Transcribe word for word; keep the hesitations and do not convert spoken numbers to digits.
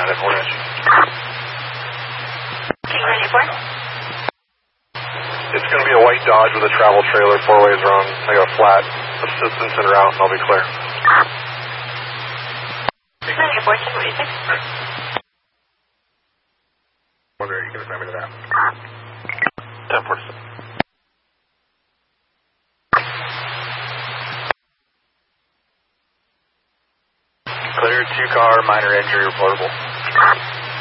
out at Hornish. King ninety-four? It's going to be a white Dodge with a travel trailer, four ways around. I got a flat assistance en route, and I'll be clear. ninety-four, ten forty-six. Whether you can assign me to that. ten forty-six. Clear, two car, minor injury reportable.